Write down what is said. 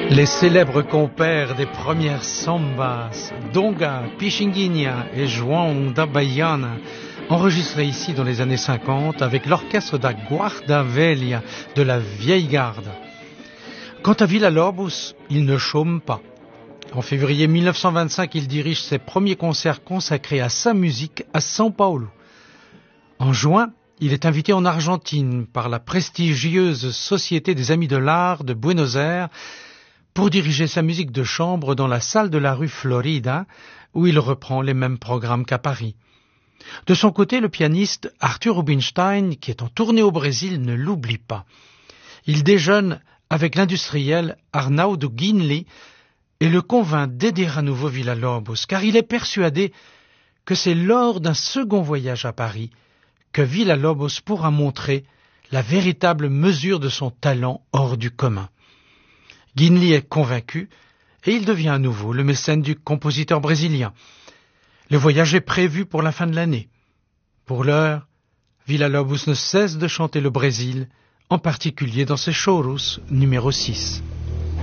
Les célèbres compères des premières sambas, Donga, Pichinguinha et João da Baiana, enregistrés ici dans les années 50 avec l'orchestre da Guarda Velha, de la vieille garde. Quant à Villa-Lobos, il ne chôme pas. En février 1925, il dirige ses premiers concerts consacrés à sa musique à São Paulo. En juin, il est invité en Argentine par la prestigieuse Société des Amis de l'Art de Buenos Aires pour diriger sa musique de chambre dans la salle de la rue Florida, où il reprend les mêmes programmes qu'à Paris. De son côté, le pianiste Arthur Rubinstein, qui est en tournée au Brésil, ne l'oublie pas. Il déjeune avec l'industriel Arnaldo Guinle et le convainc d'aider à nouveau Villa-Lobos, car il est persuadé que c'est lors d'un second voyage à Paris que Villa-Lobos pourra montrer la véritable mesure de son talent hors du commun. Guinle est convaincu et il devient à nouveau le mécène du compositeur brésilien. Le voyage est prévu pour la fin de l'année. Pour l'heure, Villa-Lobos ne cesse de chanter le Brésil, en particulier dans ses chorus numéro 6.